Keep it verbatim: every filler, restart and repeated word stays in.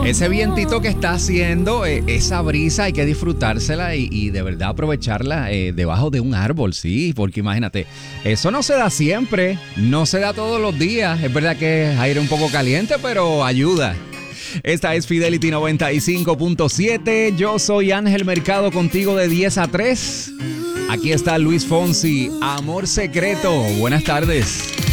Ese vientito que está haciendo, eh, esa brisa hay que disfrutársela y, y de verdad aprovecharla eh, debajo de un árbol, sí, porque imagínate, eso no se da siempre, no se da todos los días, es verdad que es aire un poco caliente, pero ayuda. Esta es Fidelity noventa y cinco punto siete, yo soy Ángel Mercado contigo de diez a tres. Aquí está Luis Fonsi, Amor Secreto, buenas tardes.